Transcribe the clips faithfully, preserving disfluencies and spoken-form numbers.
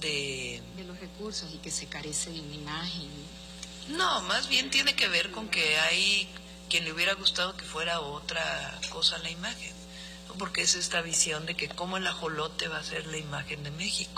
de... de los recursos y que se carece de una imagen. No, más bien tiene que ver con que hay quien le hubiera gustado que fuera otra cosa la imagen, ¿no? Porque es esta visión de que como el ajolote va a ser la imagen de México.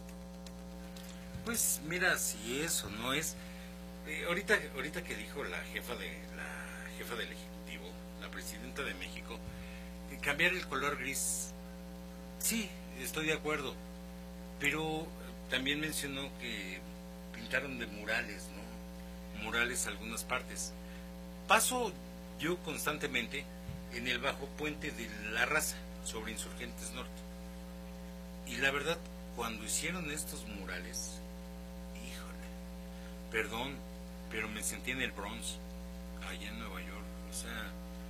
Pues mira, si eso no es... Eh, ahorita, ahorita que dijo la jefa de la jefa del Ejecutivo, la presidenta de México, eh, cambiar el color gris, sí, estoy de acuerdo, pero también mencionó que pintaron de murales, ¿no? Murales algunas partes. Paso yo constantemente en el bajo puente de La Raza, sobre Insurgentes Norte, y la verdad, cuando hicieron estos murales, híjole, perdón, pero me sentí en el Bronx, allá en Nueva York. O sea,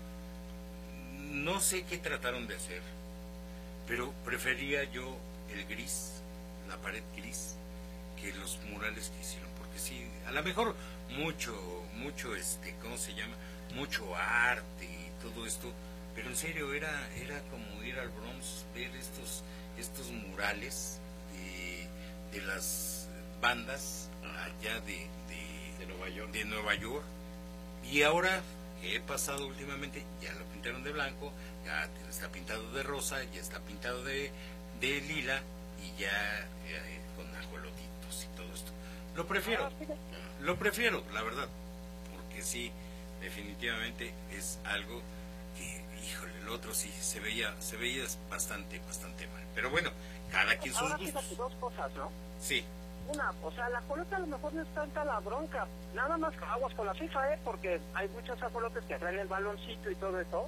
no sé qué trataron de hacer, pero prefería yo el gris, la pared gris, que los murales que hicieron, porque sí, a lo mejor mucho, mucho, este, ¿cómo se llama? Mucho arte y todo esto, pero en serio era, era como ir al Bronx, ver estos, estos murales de, de las bandas allá de, de, de Nueva York, de Nueva York, y ahora que he pasado últimamente, ya lo pintaron de blanco, ya está pintado de rosa, ya está pintado de, de lila, y ya eh, con ajolotitos y todo esto. Lo prefiero, lo prefiero, la verdad, porque sí, definitivamente es algo que, híjole, el otro sí se veía, se veía bastante, bastante mal. Pero bueno, cada quien sus gustos. Fíjate dos cosas, ¿no? Sí. Una, o sea, la ajolote a lo mejor no es tanta la bronca, nada más aguas con la FIFA, ¿eh? Porque hay muchos ajolotes que traen el baloncito y todo eso,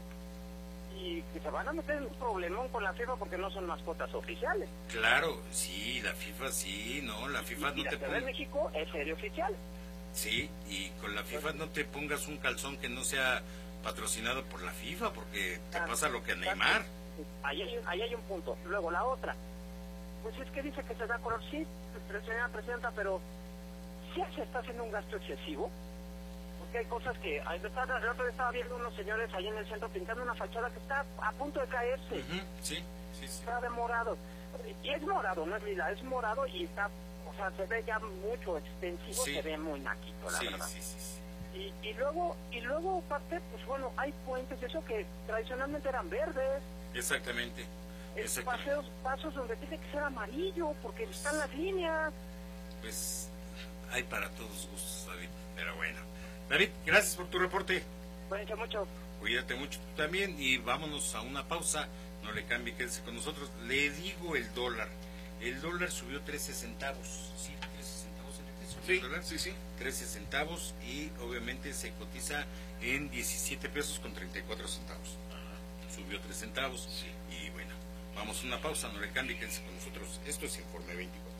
y que se van a meter en un problemón con la FIFA porque no son mascotas oficiales. Claro, sí, la FIFA sí, no, la FIFA y, no y te pongas... ponga... en México es serie oficial. Sí, y con la FIFA no te pongas un calzón que no sea patrocinado por la FIFA, porque te ah, pasa lo que a Neymar. Ahí hay, ahí hay un punto. Luego la otra, pues es que dice que se da color, sí, señora presidenta, pero sí se está haciendo un gasto excesivo, porque hay cosas que, el otro día estaba viendo unos señores ahí en el centro pintando una fachada que está a punto de caerse. Uh-huh. Sí, sí, sí. Está de morado, y es morado, no es lila, es morado y está, o sea, se ve ya mucho extensivo, sí. Se ve muy naquito, la sí, verdad. Sí, sí, sí. Y, y luego, y luego aparte, pues bueno, hay puentes, eso que tradicionalmente eran verdes. Exactamente. Exactamente. Paseos, pasos donde tiene que ser amarillo, porque pues, están las líneas. Pues hay para todos gustos, David, pero bueno. David, gracias por tu reporte. Cuídense mucho. Cuídate mucho tú también y vámonos a una pausa. No le cambie, quédese con nosotros. Le digo el dólar. El dólar subió trece centavos. ¿Sí? trece centavos en el peso. Sí, ¿el dólar? Sí, sí. trece centavos y obviamente se cotiza en diecisiete pesos con treinta y cuatro centavos. Ajá. Subió tres centavos. Sí. Y bueno, vamos a una pausa. No le cambie, quédese con nosotros. Esto es Informe veinticuatro.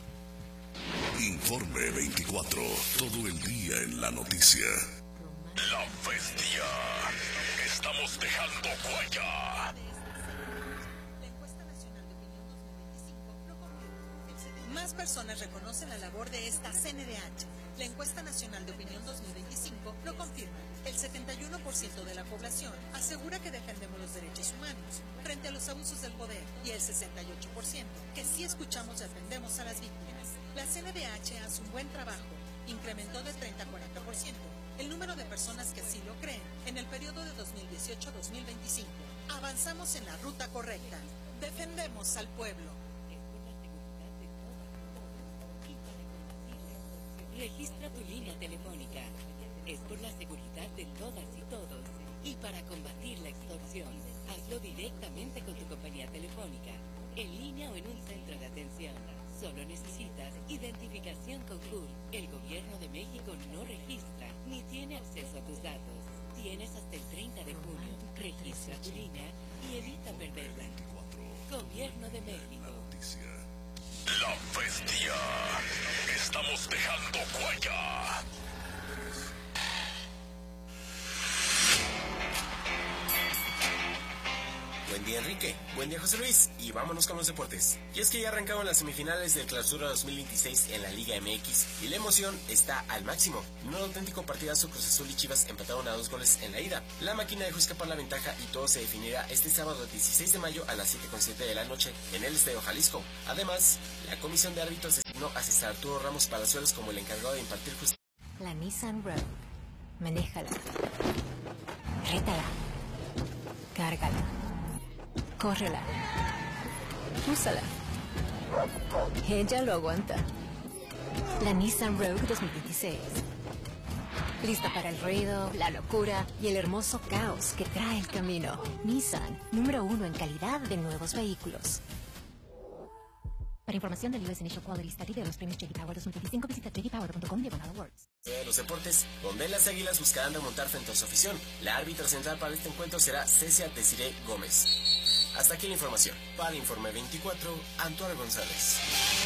Informe veinticuatro. Todo el día en la noticia. La bestia. Estamos dejando huella. Más personas reconocen la labor de esta C N D H. La encuesta nacional de opinión dos mil veinticinco lo confirma. El setenta y uno por ciento de la población asegura que defendemos los derechos humanos frente a los abusos del poder y el sesenta y ocho por ciento que sí escuchamos y atendemos a las víctimas. La C N D H hace un buen trabajo. Incrementó de treinta a cuarenta por ciento el número de personas que así lo creen en el periodo de dos mil dieciocho a dos mil veinticinco. Avanzamos en la ruta correcta. Defendemos al pueblo. Registra tu línea telefónica. Es por la seguridad de todas y todos. Y para combatir la extorsión, hazlo directamente con tu compañía telefónica, en línea o en un centro de atención. Solo necesitas identificación con C U R. El Gobierno de México no registra ni tiene acceso a tus datos. Tienes hasta el treinta de junio. Registra tu línea y evita perderla. Gobierno de México. La bestia. Estamos dejando huella. Buen día, Enrique. Buen día, José Luis. Y vámonos con los deportes. Y es que ya arrancaron las semifinales del Clausura dos mil veintiséis en la Liga M X y la emoción está al máximo. En un auténtico partidazo, Cruz Azul y Chivas empataron a dos goles en la ida. La máquina dejó escapar la ventaja y todo se definirá este sábado dieciséis de mayo a las siete con siete de la noche en el Estadio Jalisco. Además, la comisión de árbitros No a César Arturo Ramos Palazuelos como el encargado de impartir justicia. La Nissan Rogue. Manéjala. Rétala. Cárgala. Córrela. Úsala. Ella lo aguanta. La Nissan Rogue dos mil veintiséis. Lista para el ruido, la locura y el hermoso caos que trae el camino. Nissan, número uno en calidad de nuevos vehículos. Para información del U S Initial Quality Study de los premios J D Power dos mil veinticinco, visita j d power punto com diagonal awards. De los deportes, donde las Águilas buscarán remontar frente a su afición. La árbitra central para este encuentro será Cecia Desiree Gómez. Hasta aquí la información. Para Informe veinticuatro, Antuaro González.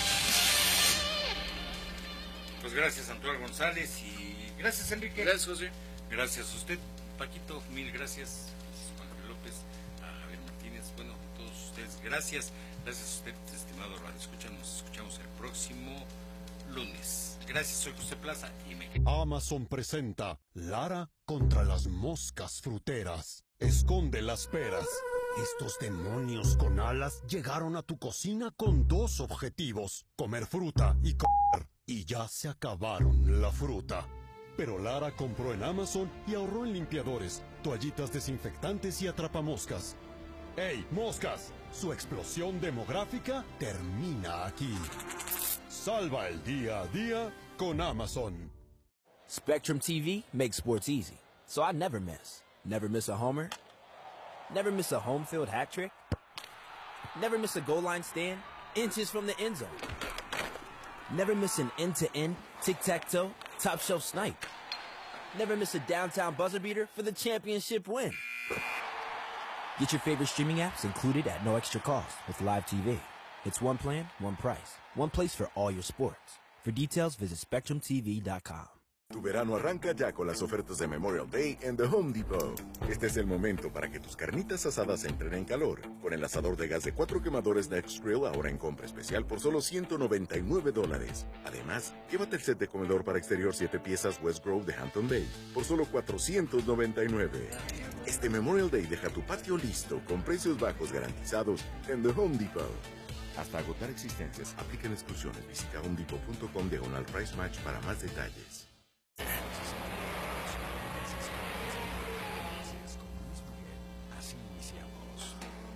Pues gracias, Antuaro González, y gracias, Enrique. Gracias, José. Gracias a usted, Paquito, mil gracias. Juan López, a Javier Martínez, bueno, a todos ustedes, gracias. Gracias a usted, estimado Radio Escucha. Nos escuchamos el próximo lunes. Gracias, soy José Plaza y me... Amazon presenta Lara contra las moscas fruteras. Esconde las peras. Estos demonios con alas llegaron a tu cocina con dos objetivos: comer fruta y comer. Y ya se acabaron la fruta. Pero Lara compró en Amazon y ahorró en limpiadores, toallitas desinfectantes y atrapamoscas. ¡Ey, moscas! Su explosión demográfica termina aquí. Salva el día a día con Amazon. Spectrum T V makes sports easy, so I never miss. Never miss a homer. Never miss a home field hat trick. Never miss a goal line stand inches from the end zone. Never miss an end-to-end, tic-tac-toe, top-shelf snipe. Never miss a downtown buzzer beater for the championship win. Get your favorite streaming apps included at no extra cost with Live T V. It's one plan, one price, one place for all your sports. For details, visit spectrum t v dot com. Tu verano arranca ya con las ofertas de Memorial Day en The Home Depot. Este es el momento para que tus carnitas asadas entren en calor. Con el asador de gas de cuatro quemadores Next Grill ahora en compra especial por solo ciento noventa y nueve dólares. Además, llévate el set de comedor para exterior siete piezas West Grove de Hampton Bay por solo cuatrocientos noventa y nueve. Este Memorial Day deja tu patio listo con precios bajos garantizados en The Home Depot. Hasta agotar existencias, aplican exclusiones. Visita homedepot punto com diagonal price match para más detalles.